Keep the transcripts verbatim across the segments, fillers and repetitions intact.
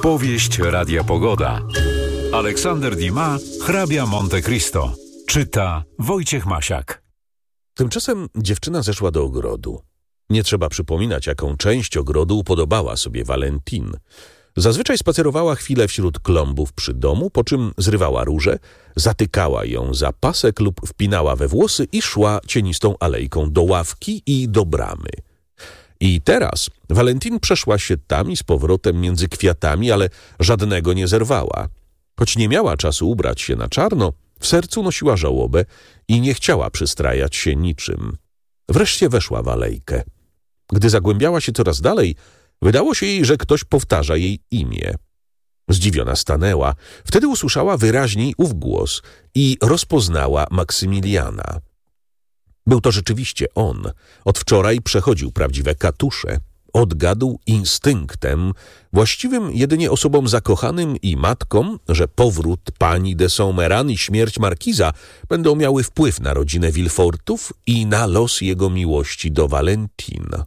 Powieść Radia Pogoda. Aleksander Dumas, Hrabia Monte Cristo. Czyta Wojciech Masiak. Tymczasem dziewczyna zeszła do ogrodu. Nie trzeba przypominać, jaką część ogrodu upodobała sobie Valentine. Zazwyczaj spacerowała chwilę wśród klombów przy domu, po czym zrywała różę, zatykała ją za pasek lub wpinała we włosy i szła cienistą alejką do ławki i do bramy. I teraz Valentine przeszła się tam i z powrotem między kwiatami, ale żadnego nie zerwała. Choć nie miała czasu ubrać się na czarno, w sercu nosiła żałobę i nie chciała przystrajać się niczym. Wreszcie weszła w alejkę. Gdy zagłębiała się coraz dalej, wydało się jej, że ktoś powtarza jej imię. Zdziwiona stanęła. Wtedy usłyszała wyraźniej ów głos i rozpoznała Maksymiliana. Był to rzeczywiście on. Od wczoraj przechodził prawdziwe katusze. Odgadł instynktem, właściwym jedynie osobom zakochanym i matkom, że powrót pani de Saint-Méran i śmierć markiza będą miały wpływ na rodzinę Villefortów i na los jego miłości do Valentine.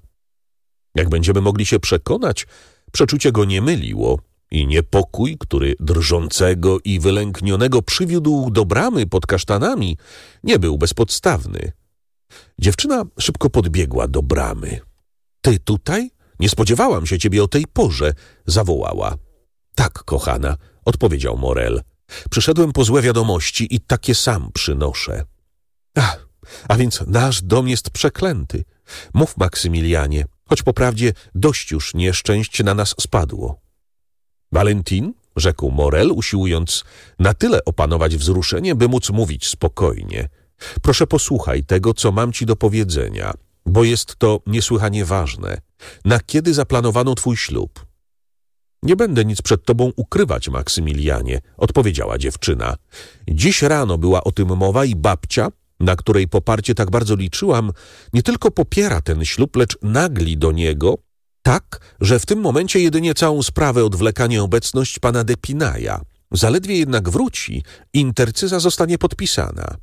Jak będziemy mogli się przekonać, przeczucie go nie myliło i niepokój, który drżącego i wylęknionego przywiódł do bramy pod kasztanami, nie był bezpodstawny. Dziewczyna szybko podbiegła do bramy. — Ty tutaj? Nie spodziewałam się ciebie o tej porze — zawołała. — Tak, kochana — odpowiedział Morel. — Przyszedłem po złe wiadomości i takie sam przynoszę. — Ach, a więc nasz dom jest przeklęty. Mów, Maksymilianie, choć po prawdzie dość już nieszczęść na nas spadło. — Valentine — rzekł Morel, usiłując na tyle opanować wzruszenie, by móc mówić spokojnie — proszę posłuchaj tego, co mam ci do powiedzenia, bo jest to niesłychanie ważne. Na kiedy zaplanowano twój ślub? Nie będę nic przed tobą ukrywać, Maksymilianie, odpowiedziała dziewczyna. Dziś rano była o tym mowa i babcia, na której poparcie tak bardzo liczyłam, nie tylko popiera ten ślub, lecz nagli do niego, tak, że w tym momencie jedynie całą sprawę odwleka nieobecność pana d'Épinaja. Zaledwie jednak wróci, intercyza zostanie podpisana.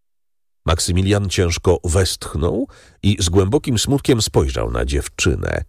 Maksymilian ciężko westchnął i z głębokim smutkiem spojrzał na dziewczynę.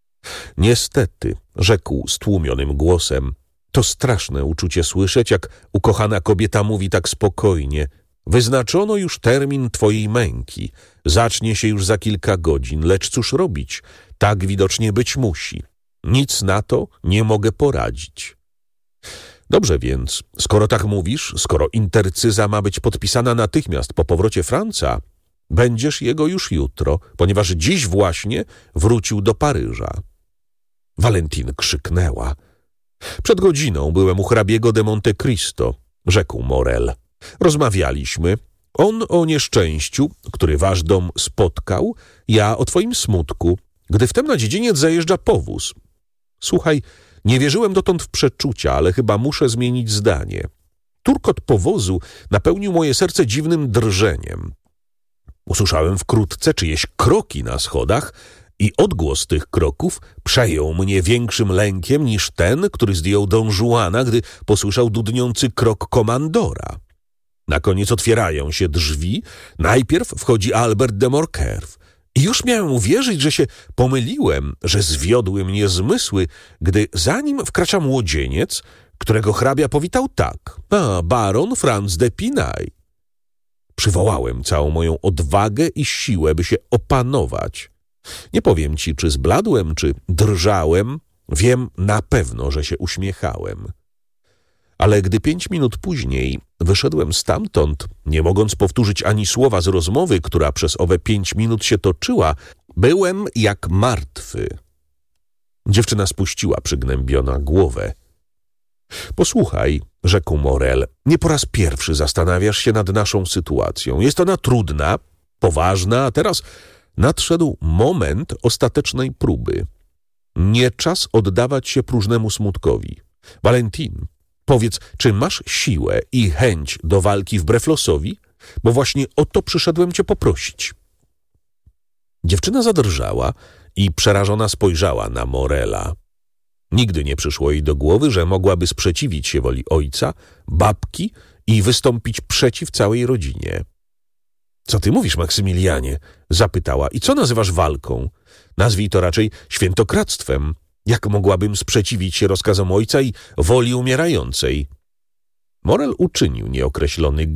Niestety, rzekł stłumionym głosem, to straszne uczucie słyszeć, jak ukochana kobieta mówi tak spokojnie. Wyznaczono już termin twojej męki. Zacznie się już za kilka godzin, lecz cóż robić? Tak widocznie być musi. Nic na to nie mogę poradzić. Dobrze więc, skoro tak mówisz, skoro intercyza ma być podpisana natychmiast po powrocie Franca, będziesz jego już jutro, ponieważ dziś właśnie wrócił do Paryża. Valentine krzyknęła. Przed godziną byłem u hrabiego de Monte Cristo, rzekł Morel. Rozmawialiśmy. On o nieszczęściu, który wasz dom spotkał, ja o twoim smutku, gdy wtem na dziedziniec zajeżdża powóz. Słuchaj, nie wierzyłem dotąd w przeczucia, ale chyba muszę zmienić zdanie. Turkot powozu napełnił moje serce dziwnym drżeniem. Usłyszałem wkrótce czyjeś kroki na schodach i odgłos tych kroków przejął mnie większym lękiem niż ten, który zdjął Don Juana, gdy posłyszał dudniący krok komandora. Na koniec otwierają się drzwi. Najpierw wchodzi Albert de Morcerf. I już miałem uwierzyć, że się pomyliłem, że zwiodły mnie zmysły, gdy za nim wkracza młodzieniec, którego hrabia powitał tak. A, baron Franz d'Épinay. Przywołałem całą moją odwagę i siłę, by się opanować. Nie powiem ci, czy zbladłem, czy drżałem. Wiem na pewno, że się uśmiechałem. Ale gdy pięć minut później wyszedłem stamtąd, nie mogąc powtórzyć ani słowa z rozmowy, która przez owe pięć minut się toczyła, byłem jak martwy. Dziewczyna spuściła przygnębiona głowę. Posłuchaj, rzekł Morel, nie po raz pierwszy zastanawiasz się nad naszą sytuacją. Jest ona trudna, poważna, a teraz nadszedł moment ostatecznej próby. Nie czas oddawać się próżnemu smutkowi. Valentine, powiedz, czy masz siłę i chęć do walki wbrew losowi? Bo właśnie o to przyszedłem cię poprosić. Dziewczyna zadrżała i przerażona spojrzała na Morela. Nigdy nie przyszło jej do głowy, że mogłaby sprzeciwić się woli ojca, babki i wystąpić przeciw całej rodzinie. — Co ty mówisz, Maksymilianie? — zapytała. — I co nazywasz walką? Nazwij to raczej świętokradztwem. Jak mogłabym sprzeciwić się rozkazom ojca i woli umierającej? Morel uczynił nieokreślony